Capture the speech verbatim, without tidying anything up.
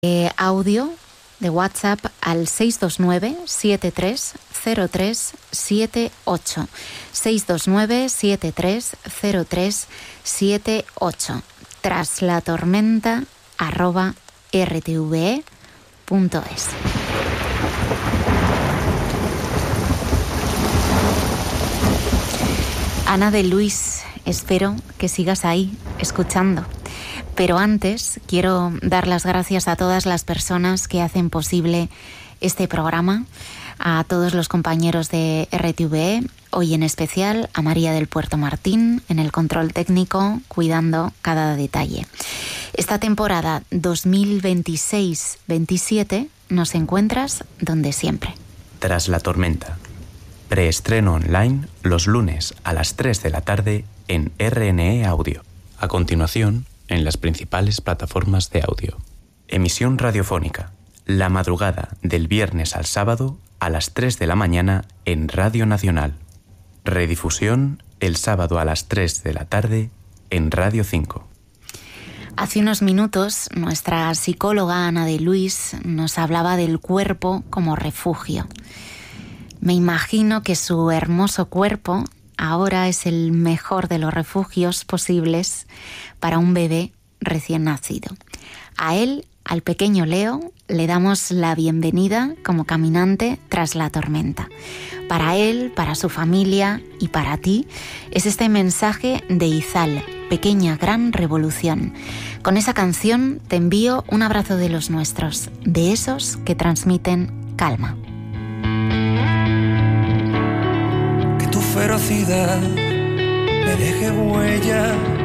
Eh, audio de WhatsApp al seis dos nueve, siete tres cero tres siete ocho. seis dos nueve, siete tres cero tres siete ocho. Tras la tormenta arroba r t v e punto es. Ana de Luis, espero que sigas ahí, escuchando. Pero antes quiero dar las gracias a todas las personas que hacen posible este programa, a todos los compañeros de R T V E, hoy en especial a María del Puerto Martín en el control técnico, cuidando cada detalle. Esta temporada dos mil veintiséis veintisiete nos encuentras donde siempre. Tras la tormenta. Preestreno online los lunes a las tres de la tarde en R N E Audio. A continuación, en las principales plataformas de audio. Emisión radiofónica, la madrugada del viernes al sábado a las tres de la mañana en Radio Nacional. Redifusión el sábado a las tres de la tarde en Radio cinco. Hace unos minutos, nuestra psicóloga Ana de Luis nos hablaba del cuerpo como refugio. Me imagino que su hermoso cuerpo ahora es el mejor de los refugios posibles para un bebé recién nacido. A él, al pequeño Leo, le damos la bienvenida como caminante tras la tormenta. Para él, para su familia y para ti, es este mensaje de Izal, Pequeña Gran Revolución. Con esa canción te envío un abrazo de los nuestros, de esos que transmiten calma. Que tu ferocidad me deje huella